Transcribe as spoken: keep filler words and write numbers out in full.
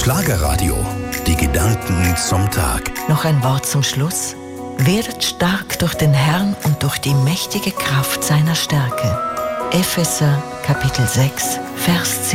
Schlagerradio. Die Gedanken zum Tag. Noch ein Wort zum Schluss. Werdet stark durch den Herrn und durch die mächtige Kraft seiner Stärke. Epheser Kapitel sechs, Vers zehn.